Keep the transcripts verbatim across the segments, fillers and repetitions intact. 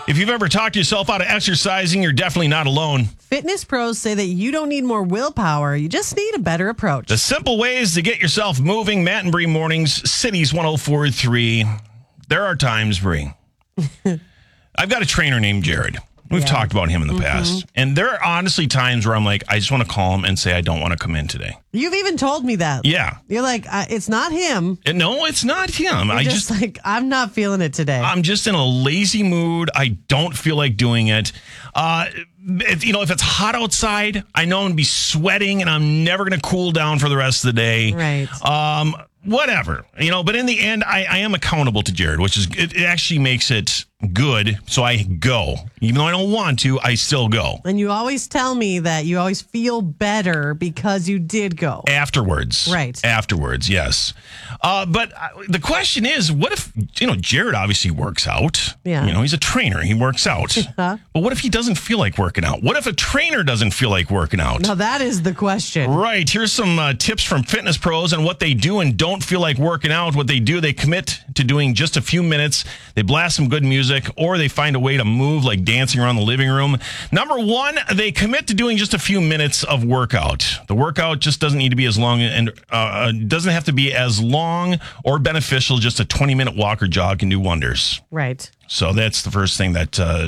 If you've ever talked yourself out of exercising, you're definitely not alone. Fitness pros say that you don't need more willpower. You just need a better approach. The simple ways to get yourself moving. Matt and Bree Mornings, Cities one oh four point three. There are times, Bree. I've got a trainer named Jared. We've yeah. talked about him in the mm-hmm. past. And there are honestly times where I'm like, I just want to call him and say I don't want to come in today. You've even told me that. Yeah. You're like, uh, it's not him. And no, it's not him. You're I just, just like, I'm not feeling it today. I'm just in a lazy mood. I don't feel like doing it. Uh, if, you know, if it's hot outside, I know I'm going to be sweating and I'm never going to cool down for the rest of the day. Right. Um, whatever, you know, but in the end, I, I am accountable to Jared, which is, it, it actually makes it good. So I go, even though I don't want to, I still go. And you always tell me that you always feel better because you did go. Afterwards. Right. Afterwards, yes. Uh, but the question is, what if, you know, Jared obviously works out. Yeah. You know, he's a trainer. He works out. But what if he doesn't feel like working out? What if a trainer doesn't feel like working out? Now, that is the question. Right. Here's some uh, tips from fitness pros on what they do and don't feel like working out. What they do, they commit to doing just a few minutes. They blast some good music, or they find a way to move, like dancing around the living room. Number one, they commit to doing just a few minutes of workout. The workout just doesn't need to be as long and uh, doesn't have to be as long or beneficial. Just a twenty minute walk or jog can do wonders. Right. So that's the first thing that uh,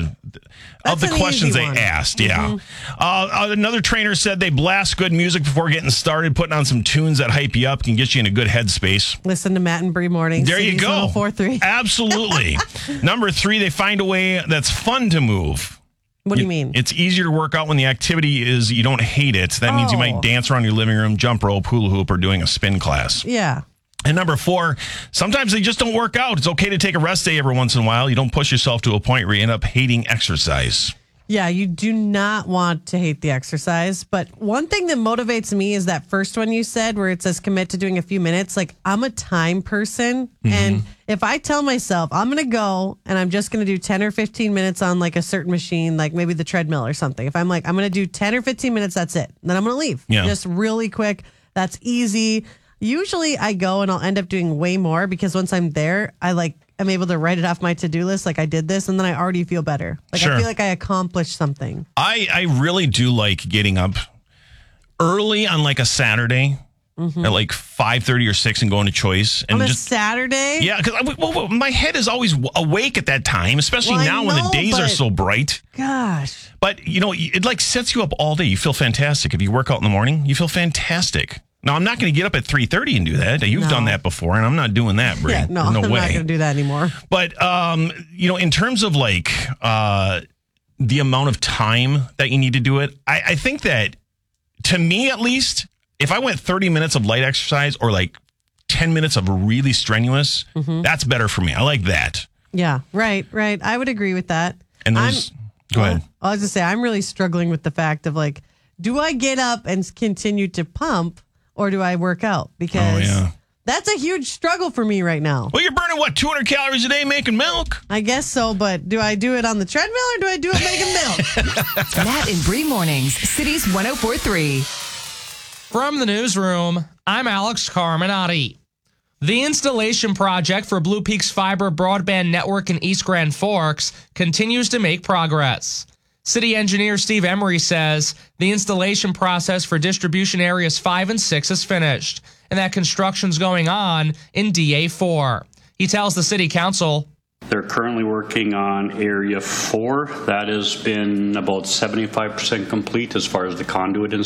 of the questions they asked. Yeah. Mm-hmm. Uh, another trainer said they blast good music before getting started. Putting on some tunes that hype you up can get you in a good headspace. Listen to Matt and Bree Mornings. There you go. one oh four point three. Absolutely. Number three, they find a way that's fun to move. What do you mean? It's easier to work out when the activity is you don't hate it. That oh. means you might dance around your living room, jump rope, hula hoop, or doing a spin class. Yeah. And number four, sometimes they just don't work out. It's okay to take a rest day every once in a while. You don't push yourself to a point where you end up hating exercise. Yeah, you do not want to hate the exercise. But one thing that motivates me is that first one you said where it says commit to doing a few minutes. Like, I'm a time person. Mm-hmm. And if I tell myself I'm going to go and I'm just going to do ten or fifteen minutes on like a certain machine, like maybe the treadmill or something. If I'm like, I'm going to do ten or fifteen minutes, that's it. Then I'm going to leave. Yeah. Just really quick. That's easy. Usually I go and I'll end up doing way more because once I'm there, I like I'm able to write it off my to-do list. Like I did this and then I already feel better. Like sure. I feel like I accomplished something. I, I really do like getting up early on like a Saturday mm-hmm. at like five thirty or six and going to Choice. And on a just, Saturday? Yeah, because well, my head is always awake at that time, especially well, now know, when the days but, are so bright. Gosh. But, you know, it like sets you up all day. You feel fantastic. If you work out in the morning, you feel fantastic. Now, I'm not going to get up at three thirty and do that. You've no. done that before, and I'm not doing that, Bree. Yeah, no, no I'm way. not going to do that anymore. But, um, you know, in terms of, like, uh, the amount of time that you need to do it, I, I think that, to me at least, if I went thirty minutes of light exercise or, like, ten minutes of really strenuous, mm-hmm. that's better for me. I like that. Yeah, right, right. I would agree with that. And there's... I'm, go ahead. Well, I was going to say, I'm really struggling with the fact of, like, do I get up and continue to pump? Or do I work out? Because oh, yeah. that's a huge struggle for me right now. Well, you're burning, what, two hundred calories a day making milk? I guess so, but do I do it on the treadmill or do I do it making milk? Matt and Bree Mornings, Cities one oh four point three. From the newsroom, I'm Alex Carminati. The installation project for Blue Peaks Fiber Broadband Network in East Grand Forks continues to make progress. City engineer Steve Emery says the installation process for distribution areas five and six is finished, and that construction's going on in D A four. He tells the city council, they're currently working on area four. That has been about seventy-five percent complete as far as the conduit